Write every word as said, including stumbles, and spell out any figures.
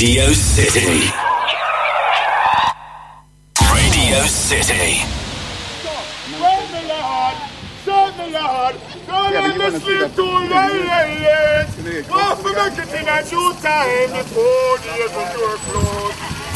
Radio City. Radio City. Serve me, Lord. Serve me, Lord. Don't let me sleep too late. Want to make it in a new time before the years of your close.